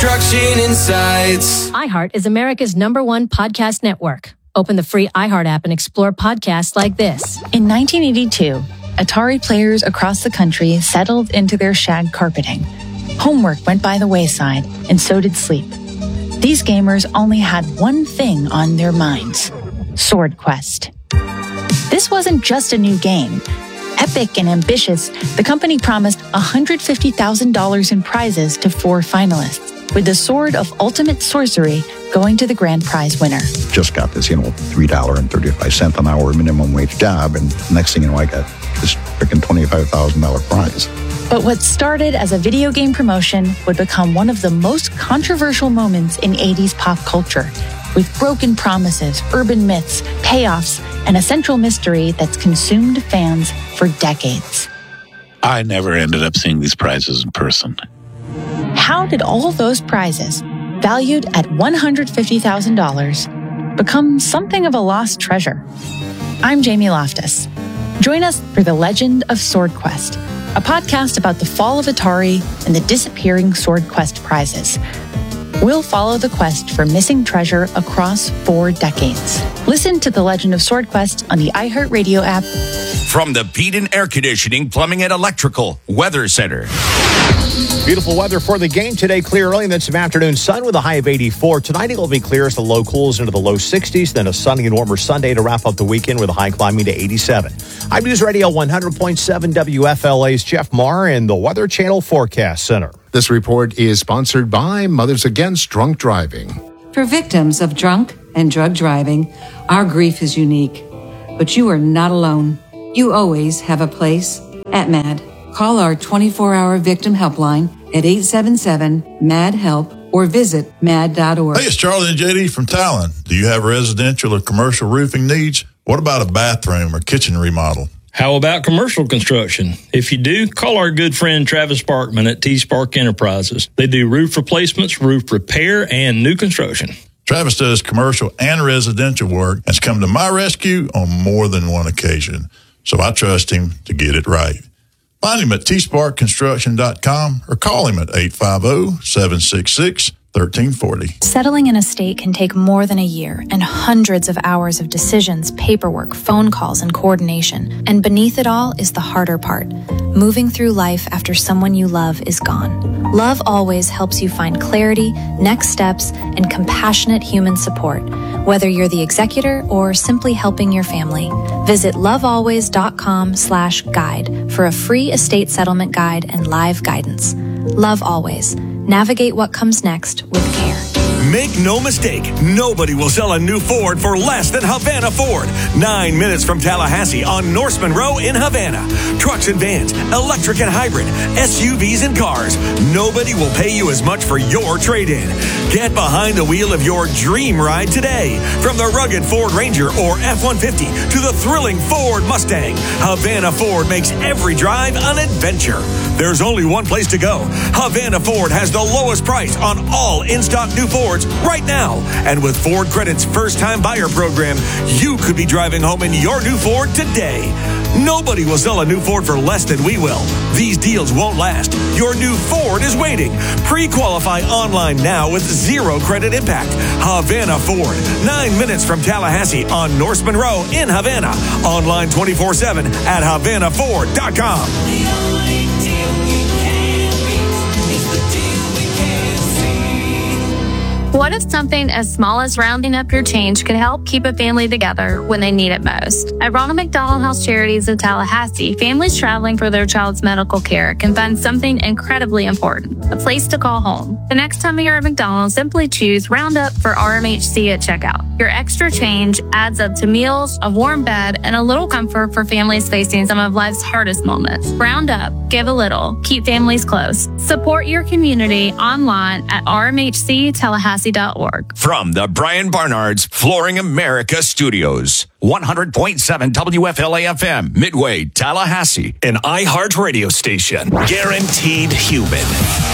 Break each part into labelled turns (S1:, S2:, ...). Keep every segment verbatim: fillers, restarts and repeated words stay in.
S1: Construction Insights.
S2: iHeart is America's number one podcast network. Open the free iHeart app and explore podcasts like this.
S3: In nineteen eighty-two, Atari players across the country settled into their shag carpeting. Homework went by the wayside, and so did sleep. These gamers only had one thing on their minds: Sword Quest. This wasn't just a new game. Epic and ambitious, the company promised one hundred fifty thousand dollars in prizes to four finalists, with the Sword of Ultimate Sorcery going to the grand prize winner.
S4: Just got this, you know, three dollars and thirty-five cents an hour minimum wage job, and next thing you know, I got this freaking twenty-five thousand dollars prize.
S3: But what started as a video game promotion would become one of the most controversial moments in eighties pop culture, with broken promises, urban myths, payoffs, and a central mystery that's consumed fans for decades.
S5: I never ended up seeing these prizes in person.
S3: How did all those prizes, valued at one hundred fifty thousand dollars, become something of a lost treasure? I'm Jamie Loftus. Join us for The Legend of Sword Quest, a podcast about the fall of Atari and the disappearing Sword Quest prizes. We'll follow the quest for missing treasure across four decades. Listen to The Legend of Sword Quest on the iHeartRadio app.
S6: From the Peden Air Conditioning, Plumbing, and Electrical Weather Center.
S7: Beautiful weather for the game today. Clear early and then some afternoon sun with a high of eighty-four. Tonight it will be clear as the low cools into the low sixties. Then a sunny and warmer Sunday to wrap up the weekend with a high climbing to eighty-seven. I'm News Radio one hundred point seven W F L A's Jeff Marr in the Weather Channel Forecast Center.
S8: This report is sponsored by Mothers Against Drunk Driving.
S9: For victims of drunk and drug driving, our grief is unique. But you are not alone. You always have a place at MAD. Call our twenty-four hour victim helpline at eight seven seven, M A D, HELP or visit mad dot org.
S10: Hey, it's Charlie and J D from Talon. Do you have residential or commercial roofing needs? What about a bathroom or kitchen remodel?
S11: How about commercial construction? If you do, call our good friend Travis Sparkman at T-Spark Enterprises. They do roof replacements, roof repair, and new construction.
S10: Travis does commercial and residential work and has come to my rescue on more than one occasion. So I trust him to get it right. Find him at T Spark Construction dot com or call him at eight five zero, seven six six, one three four zero.
S12: Settling in a state can take more than a year and hundreds of hours of decisions, paperwork, phone calls, and coordination. And beneath it all is the harder part, moving through life after someone you love is gone. Love Always helps you find clarity, next steps, and compassionate human support, whether you're the executor or simply helping your family. Visit lovealways.com slash guide for a free estate settlement guide and live guidance. Love Always. Navigate what comes next with care.
S13: Make no mistake, nobody will sell a new Ford for less than Havana Ford. Nine minutes from Tallahassee on Norseman Row in Havana. Trucks and vans, electric and hybrid, S U Vs and cars. Nobody will pay you as much for your trade-in. Get behind the wheel of your dream ride today. From the rugged Ford Ranger or F one fifty to the thrilling Ford Mustang, Havana Ford makes every drive an adventure. There's only one place to go. Havana Ford has the lowest price on all in-stock new Fords right now. And with Ford Credit's first-time buyer program, you could be driving home in your new Ford today. Nobody will sell a new Ford for less than we will. These deals won't last. Your new Ford is waiting. Pre-qualify online now with zero credit impact. Havana Ford, nine minutes from Tallahassee on Norseman Row in Havana. Online twenty-four seven at havana ford dot com.
S14: What if something as small as rounding up your change could help keep a family together when they need it most? At Ronald McDonald House Charities of Tallahassee, families traveling for their child's medical care can find something incredibly important, a place to call home. The next time you're at McDonald's, simply choose Round Up for R M H C at checkout. Your extra change adds up to meals, a warm bed, and a little comfort for families facing some of life's hardest moments. Round Up, give a little, keep families close. Support your community online at R M H C Tallahassee dot org.
S6: From the Brian Barnard's Flooring America Studios, one hundred point seven W F L A F M, Midway, Tallahassee.
S13: An iHeart radio station. Guaranteed human.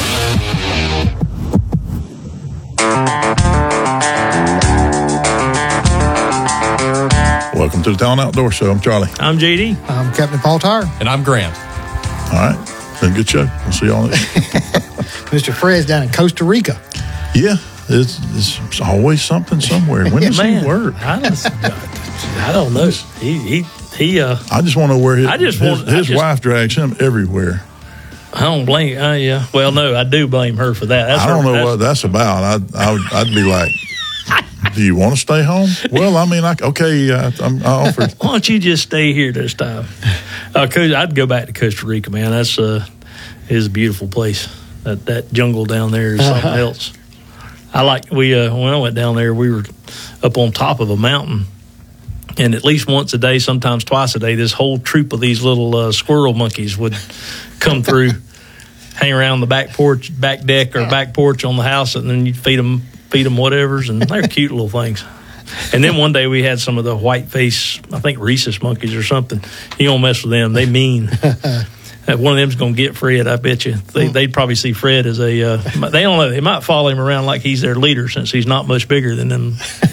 S10: Welcome to the Talent Outdoor Show. I'm Charlie.
S11: I'm J D.
S15: I'm Captain Paul Tyre.
S16: And I'm Grant.
S10: All right. Been a good show. We'll see y'all next.
S15: Mister Fred's down in Costa Rica.
S10: Yeah, it's, it's always something somewhere. When does
S15: Man,
S10: he work?
S15: I don't, I don't know. He he he. Uh,
S10: I just want to know where his,
S15: I just
S10: his,
S15: want- I
S10: his
S15: just-
S10: wife drags him everywhere.
S15: I don't blame. Uh, yeah. Well, no, I do blame her for that. That's
S10: I don't
S15: her,
S10: know
S15: that's,
S10: what that's about. I'd, I would, I'd be like, do you want to stay home? Well, I mean, I, okay, I, I'm, I offered.
S15: Why don't you just stay here this time? Uh, I'd go back to Costa Rica, man. That's uh, is a beautiful place. That that jungle down there is something else. I like we uh, when I went down there, we were up on top of a mountain, and at least once a day, sometimes twice a day, this whole troop of these little uh, squirrel monkeys would come through, hang around the back porch, back deck, or back porch on the house, and then you'd feed them, feed them whatevers, and they're cute little things. And then one day we had some of the white face, I think rhesus monkeys or something. You don't mess with them; they mean. One of them's going to get Fred, I bet you. They, they'd probably see Fred as a, uh, they don't know, they might follow him around like he's their leader since he's not much bigger than them.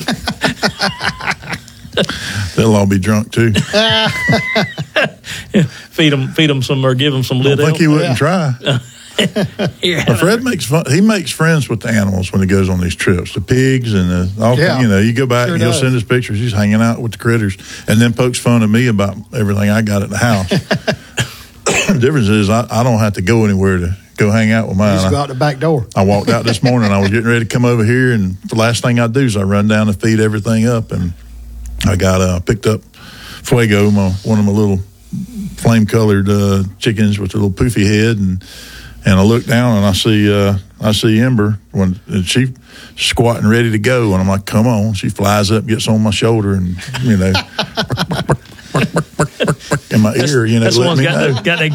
S10: They'll all be drunk too.
S15: feed them, feed them some, or give them some
S10: I
S15: lit.
S10: don't think he wouldn't try.
S15: Yeah.
S10: But Fred makes fun. He makes friends with the animals when he goes on these trips. The pigs and the, all,
S16: Yeah.
S10: you know, you go back
S16: Sure
S10: and he'll
S16: does.
S10: send us pictures. He's hanging out with the critters, and then pokes fun at me about everything I got at the house. The difference is I, I don't have to go anywhere to go hang out with mine.
S16: Just go
S10: I,
S16: out the back door.
S10: I walked out this morning. I was getting ready to come over here, and the last thing I do is I run down and feed everything up. And I got uh, picked up Fuego, my, one of my little flame-colored uh, chickens with a little poofy head, and and I look down and I see uh, I see Ember when and she squatting ready to go, and I'm like, "Come on!" She flies up, gets on my shoulder, and you know, in my ear, you know,
S15: That's the
S10: let
S15: one's
S10: me
S15: got
S10: know.
S15: the, got that